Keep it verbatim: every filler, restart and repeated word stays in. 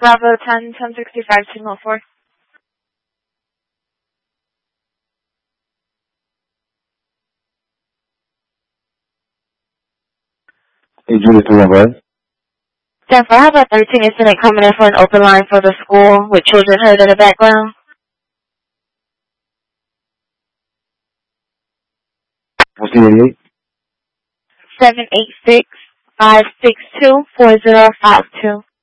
Bravo ten, ten sixty-five, signal four. Hey, Judy, three one five. ten four, how about thirteen incident coming in for an open line for the school with children heard in the background? fourteen eighty-eight. seven eight six, five six two, four zero five two.